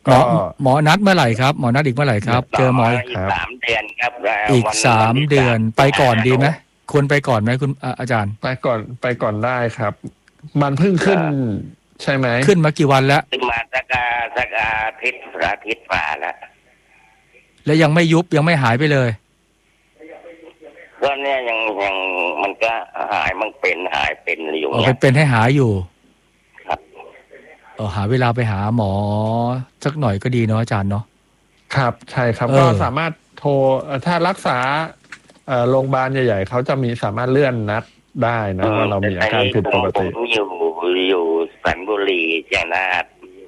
หมอนัดเมื่อไหร่ครับหมอนัดอีกเมื่อไหร่ครับเจอหมออีก3 เดือนครับอีก3 เดือนไปก่อนดีไหมควรไปก่อนไหมคุณอาจารย์ไปก่อนได้ครับมันเพิ่งขึ้นใช่ไหมขึ้นมากี่วันแล้วขึ้นมาสักอาทิตย์กว่าแล้วยังไม่ยุบยังไม่หายไปเลยก็เนี่ยยังมันก็หายเป็นอยู่เนี่ยเป็นให้หายอยู่ครับหาเวลาไปหาหมอสักหน่อยก็ดีเนาะอาจารย์เนาะครับใช่ครับก็สามารถโทรถ้ารักษาโรงพยาบาลใหญ่ๆเขาจะมีสามารถเลื่อนนัดได้นะว่าเรามีอาการผิดปกติผมอยู่สันบุรีชัยนาท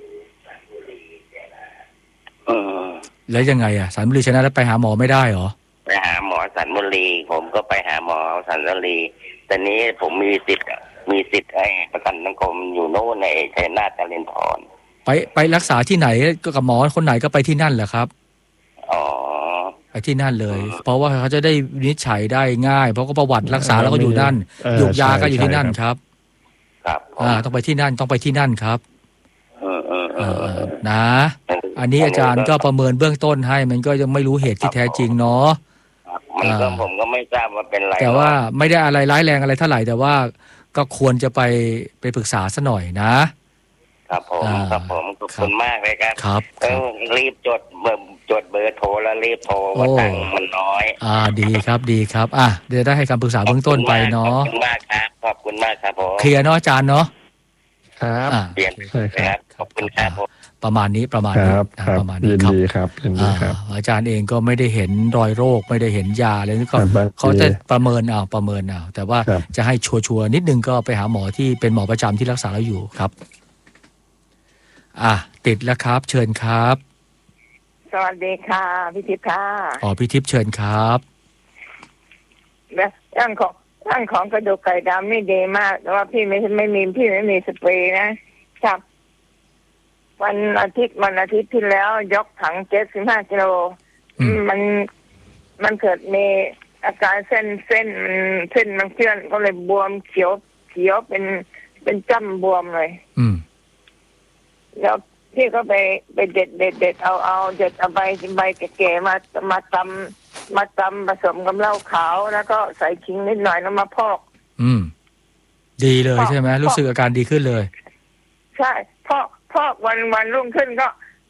แล้วยังไงสันบุรีชัยนาทแล้วไปหาหมอไม่ได้หรอไปหาหมอสันบุรีผมก็ไปหาหมอสันบุรีแต่นี้ผมมีสิทธิ์ไอ้ประกันสังคมอยู่โน่นในชัยนาทนครนครไปรักษาที่ไหนก็กับหมอคนไหนก็ไปที่นั่นแหละครับไปที่นั่นเลยเพราะว่าเขาจะได้วินิจฉัยได้ง่ายเพราะก็ประวัติรักษาแล้วก็อยู่นั่นยุกยาก็อยู่ที่นั่นครับต้องไปที่นั่นครับนะอันนี้อาจารย์ก็ประเมินเบื้องต้นให้มันก็ยังไม่รู้เหตุที่แท้จริงเนาะผมก็ไม่ทราบว่าเป็นอะไรแต่ว่าไม่ได้อะไรร้ายแรงอะไรเท่าไหร่แต่ว่าก็ควรจะไปปรึกษาซะหน่อยนะครับผมขอบคุณมากเลยครับรีบจดเบอร์โทรแล้วรีบโทรว่าตังค์มันน้อยดีครับเดี๋ยวได้ให้คำปรึกษาเบื้องต้นไปเนาะขอบคุณมากครับขอบคุณมากครับผมเคลียร์เนาะอาจารย์เนาะครับเปลี่ยนครับขอบคุณครับประมาณนี้ประมาณนี้ครับอาจารย์เองก็ไม่ได้เห็นรอยโรคไม่ได้เห็นยาอะไรนี่ก็เขาจะประเมินเอาแต่ว่าจะให้ชัวร์นิดนึงก็ไปหาหมอที่เป็นหมอประจำที่รักษาแล้วอยู่ครับติดแล้วครับเชิญครับสวัสดีค่ะพี่ทิพย์ค่ะพี่ทิพย์เชิญครับเรื่องของกระดูกไก่ดำนี่ดีมากแต่ว่าพี่ไม่มีสเปรย์นะครับวันอาทิตย์ที่แล้วยกถัง75 กิโลมันเกิดมีอาการเส้นมันเคลื่อนก็เลยบวมเขียวเป็นจ้ำบวมเลยแล้วพี่ก็ไปเด็ดเอาใบแก่ๆมาตำผสมกับเหล้าขาวแล้วก็ใส่ขิงนิดหน่อยแล้วมาพอกดีเลยใช่ไหมรู้สึกอาการดีขึ้นเลยใช่พอกวันรุ่งขึ้นก็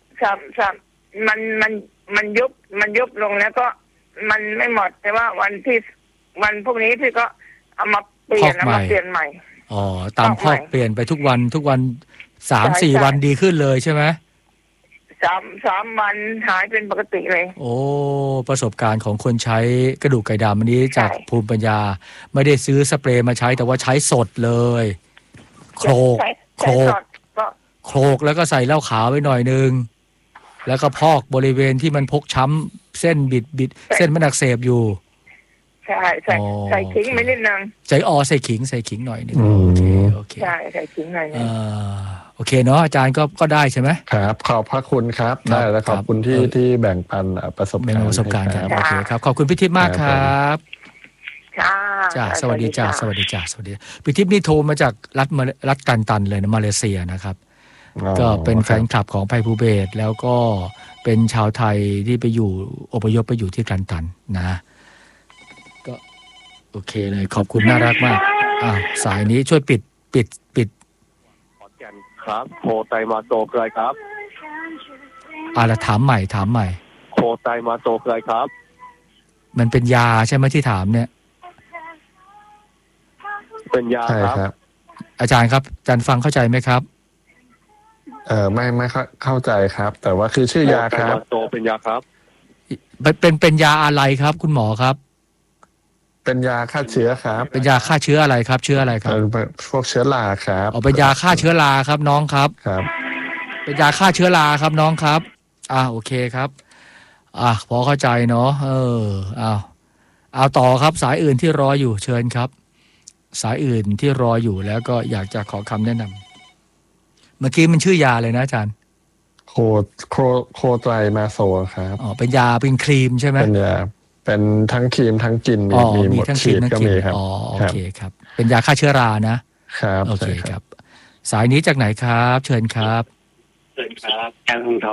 มันยุบลงแล้วก็มันไม่หมดแต่ว่าวันพวกนี้พี่ก็เอามาเปลี่ยนใหม่ตามพอกเปลี่ยนไปทุกวัน 3-4 วันดีขึ้นเลยใช่ไหม 3 วันหายเป็นปกติเลยประสบการณ์ของคนใช้กระดูกไก่ดำอันนี้จากภูมิปัญญาไม่ได้ซื้อสเปรย์มาใช้แต่ว่าใช้สดเลยโคลกแล้วก็ใส่เหล้าขาวไปหน่อยนึงแล้วก็พอกบริเวณที่มันพกช้ำเส้นบิดเส้นมันอักเสบอยู่ใส่ขิงไปนิดนึงใส่ขิงหน่อยนึงโอเคใช่ใส่ขิงหน่อยนึงโอเคเนาะอาจารย์ก็ได้ใช่ไหมครับขอบพระคุณครับได้แล้วขอบคุณที่แบ่งปันประสบการณ์กันโอเคครับขอบคุณพี่ทิพย์มากครับจ้าสวัสดีพี่ทิพย์นี่โทรมาจากรัฐกันตันเลยนะมาเลเซียนะครับก็เป็นแฟนคลับของไพภูเบศแล้วก็เป็นชาวไทยที่ไปอยู่อพยพไปอยู่ที่กันตันนะก็โอเคเลยขอบคุณน่ารักมากสายนี้ช่วยปิดครับโคไตมาโตคืออะไรครับแล้วถามใหม่โคไตมาโตคืออะไรครับมันเป็นยาใช่ไหมที่ถามเนี่ยเป็นยาครับอาจารย์ครับอาจารย์ฟังเข้าใจไหมครับไม่เข้าใจครับแต่ว่าคือชื่อยาครับโคไตมาโตเป็นยาครับเป็นยาอะไรครับคุณหมอครับเป็นยาฆ่าเชื้อครับเป็นยาฆ่าเชื้ออะไรครับเชื้ออะไรครับพวกเชื้อราครับเป็นยาฆ่าเชื้อราครับน้องครับเป็นยาฆ่าเชื้อราครับน้องครับโอเคครับพอเข้าใจเนาะเอาต่อครับสายอื่นที่รออยู่เชิญครับสายอื่นที่รออยู่แล้วก็อยากจะขอคำแนะนำเมื่อกี้มันชื่อยาเลยนะอาจารย์โคไตรมาโซครับเป็นยาเป็นครีมใช่ไหมเป็นยาเป็นทั้งครีมทั้งกินมีหมดฉีดก็มีครับโอเคครับเป็นยาฆ่าเชื้อรานะครับโอเคครับสายนี้จากไหนครับเชิญครับทาง